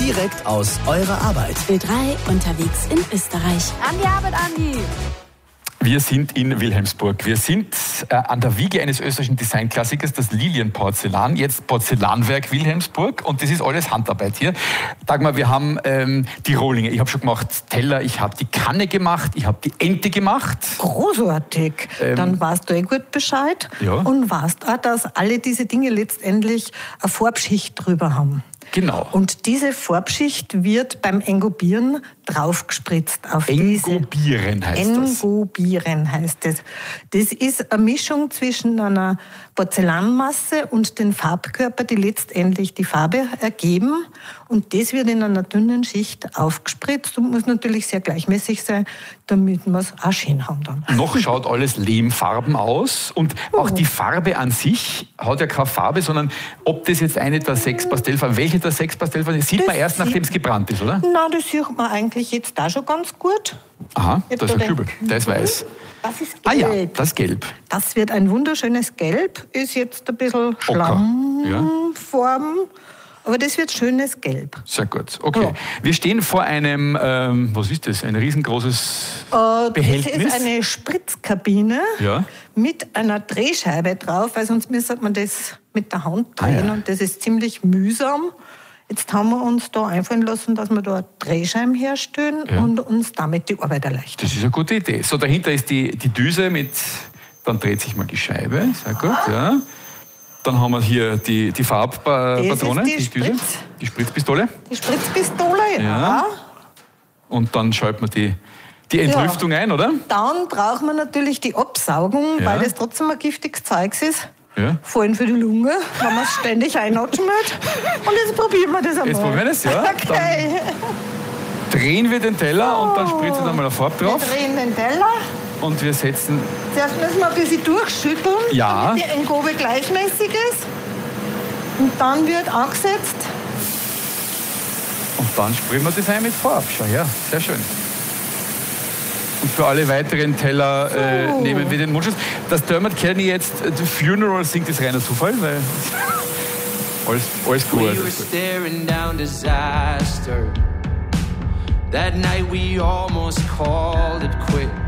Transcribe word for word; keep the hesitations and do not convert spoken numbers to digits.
direkt aus eurer Arbeit. Ö drei unterwegs in Österreich. An die Arbeit, Andi! Wir sind in Wilhelmsburg. Wir sind äh, an der Wiege eines österreichischen Designklassikers, das Lilienporzellan, jetzt Porzellanwerk Wilhelmsburg. Und das ist alles Handarbeit hier. Dagmar, wir haben ähm, die Rohlinge. Ich habe schon gemacht Teller, ich habe die Kanne gemacht, ich habe die Ente gemacht. Großartig. Ähm, Dann weißt du eh gut Bescheid. Ja. Und weißt auch, dass alle diese Dinge letztendlich eine Farbschicht drüber haben. Genau. Und diese Farbschicht wird beim Engobieren draufgespritzt auf Engobieren diese. heißt das. Engobieren heißt das. Das ist eine Mischung zwischen einer Porzellanmasse und den Farbkörper, die letztendlich die Farbe ergeben. Und das wird in einer dünnen Schicht aufgespritzt und muss natürlich sehr gleichmäßig sein, damit wir es auch schön haben dann. Noch schaut alles lehmfarben aus und auch die Farbe an sich hat ja keine Farbe, sondern ob das jetzt eine der sechs Pastellfarben, welche der sechs Pastellfarben, das sieht das man erst, nachdem es gebrannt ist, oder? Nein, das sieht man eigentlich jetzt da schon ganz gut. Aha, Jetzt das ist ein oder- Kübel, der ist weiß. Das ist Ah ja, gelb. das ist gelb. Das wird ein wunderschönes Gelb, ist jetzt ein bisschen Ocker, ja. Schlammform, aber das wird schönes Gelb. Sehr gut, okay. Ja. Wir stehen vor einem, ähm, was ist das, ein riesengroßes Äh, Behältnis? Das ist eine Spritzkabine Ja. mit einer Drehscheibe drauf, weil sonst müsste man das mit der Hand drehen Ah, ja. und das ist ziemlich mühsam. Jetzt haben wir uns da einfallen lassen, dass wir da Drehscheiben herstellen Ja. und uns damit die Arbeit erleichtern. Das ist eine gute Idee. So, dahinter ist die, die Düse mit, dann dreht sich mal die Scheibe, sehr gut, ja. Dann haben wir hier die, die Farbpatrone, Das ist die Düse, Spritz. die Spritzpistole. Die Spritzpistole, ja. Ja. Und dann schaltet man die, die Entlüftung ein, oder? Dann braucht man natürlich die Absaugung, Ja. weil das trotzdem ein giftiges Zeug ist. Ja. Vor allem für die Lunge, wenn man es ständig einatmet. Und jetzt probieren wir das einmal. Jetzt probieren wir das, ja. Okay. Drehen wir den Teller und dann spritzen wir mal eine Farbe Wir drauf. drehen den Teller. Und wir setzen, Zuerst müssen wir ein bisschen durchschütteln, Ja. damit die Engobe gleichmäßig ist. Und dann wird angesetzt. und dann sprühen wir das ein mit Farbe. Schau her, sehr schön. Und für alle weiteren Teller äh, So. nehmen wir den Mundschutz. Das Dermot Kennedy jetzt, äh, The Funeral, singt ist reiner Zufall, weil alles, alles gut. We alles were gut. staring down disaster. That night we almost called it quits.